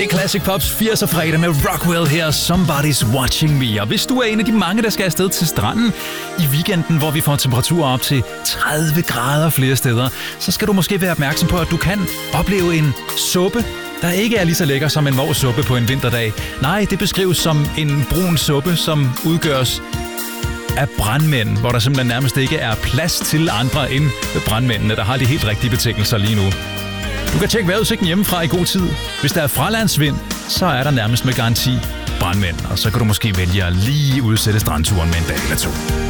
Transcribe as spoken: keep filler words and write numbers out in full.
er Classic Pops firser fredag med Rockwell her, Somebody's Watching Me. Og hvis du er en af de mange, der skal afsted til stranden i weekenden, hvor vi får temperaturer op til tredive grader flere steder, så skal du måske være opmærksom på, at du kan opleve en suppe, der ikke er lige så lækker som en morsuppe på en vinterdag. Nej, det beskrives som en brun suppe, som udgøres af brandmænd, hvor der simpelthen nærmest ikke er plads til andre end brandmændene, der har de helt rigtige betingelser lige nu. Du kan tjekke vejrudsigten hjemmefra i god tid. Hvis der er fralandsvind, så er der nærmest med garanti brandmænd, og så kan du måske vælge at lige udsætte strandturen med en dag eller to.